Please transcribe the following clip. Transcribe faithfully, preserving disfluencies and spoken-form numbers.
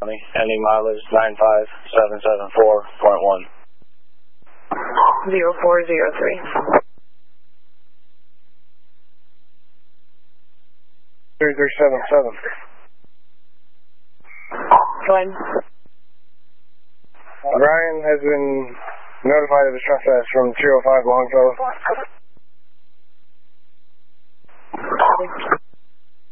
ending mileage nine five seven seven four point one. zero four zero three. three three seven seven. Go ahead. Brian has been notified of his trespass from two oh five Longfellow.